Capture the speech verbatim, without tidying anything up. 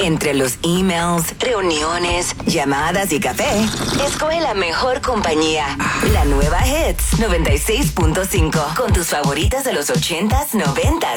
Entre los emails, reuniones, llamadas y café, escoge la mejor compañía. La nueva Hits noventa y seis punto cinco. Con tus favoritas de los ochentas, noventas